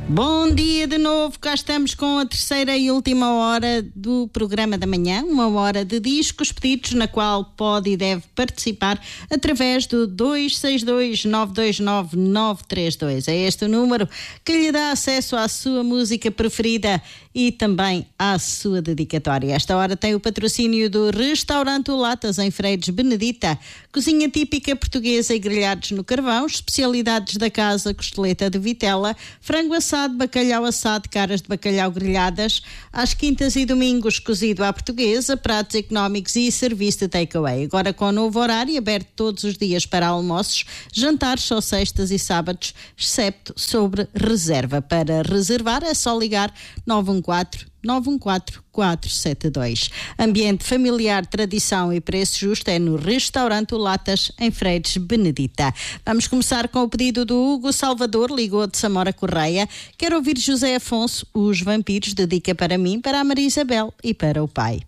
Bom dia de novo, cá estamos com a terceira e última hora do programa da manhã, uma hora de discos pedidos, na qual pode e deve participar através do 262-929-932. É este o número que lhe dá acesso à sua música preferida e também à sua dedicatória. Esta hora tem o patrocínio do Restaurante Latas em Frades Benedita, cozinha típica portuguesa e grelhados no carvão, especialidades da casa, costeleta de vitela, frango assado, bacalhau assado, caras de bacalhau grelhadas, às quintas e domingos cozido à portuguesa, pratos económicos e serviço de takeaway. Agora com o novo horário, aberto todos os dias para almoços, jantares só sextas e sábados, excepto sobre reserva. Para reservar é só ligar 914-914-472. Ambiente familiar, tradição e preço justo é no Restaurante Latas, em Frades Benedita. Vamos começar com o pedido do Hugo Salvador, ligou de Samora Correia. Quero ouvir José Afonso, Os Vampiros, dedica para mim, para a Maria Isabel e para o pai.